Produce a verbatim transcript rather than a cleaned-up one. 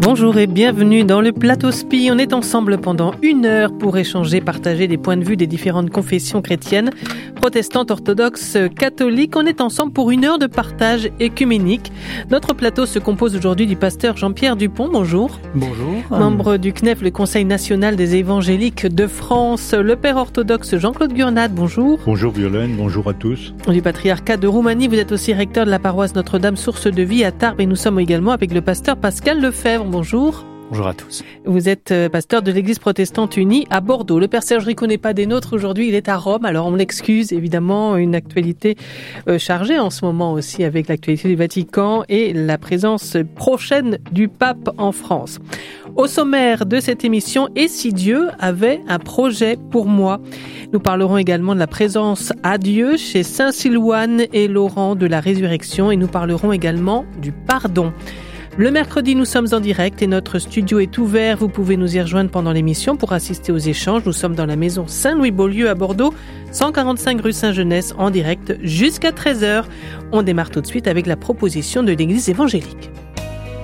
Bonjour et bienvenue dans le Plateau Spi. On est ensemble pendant une heure pour échanger, partager des points de vue des différentes confessions chrétiennes, protestantes, orthodoxes, catholiques. On est ensemble pour une heure de partage écuménique. Notre plateau se compose aujourd'hui du pasteur Jean-Pierre Dupont. Bonjour. Bonjour. Membre du C N E F, le Conseil national des évangéliques de France. Le père orthodoxe Jean-Claude Gurnade. Bonjour. Bonjour Violaine, bonjour à tous. Du patriarcat de Roumanie, vous êtes aussi recteur de la paroisse Notre-Dame Source de Vie à Tarbes et nous sommes également avec le pasteur Pascal Lefebvre. Bonjour. Bonjour à tous. Vous êtes pasteur de l'église protestante unie à Bordeaux. Le père Serge Rico n'est pas des nôtres aujourd'hui, il est à Rome. Alors on l'excuse, évidemment, une actualité euh, chargée en ce moment aussi avec l'actualité du Vatican et la présence prochaine du pape en France. Au sommaire de cette émission, et si Dieu avait un projet pour moi? Nous parlerons également de la présence à Dieu chez Saint Silouane et Laurent de la Résurrection et nous parlerons également du pardon. Le mercredi, nous sommes en direct et notre studio est ouvert. Vous pouvez nous y rejoindre pendant l'émission pour assister aux échanges. Nous sommes dans la maison Saint-Louis-Beaulieu à Bordeaux, cent quarante-cinq rue Saint-Genès, en direct jusqu'à treize heures. On démarre tout de suite avec la proposition de l'église évangélique.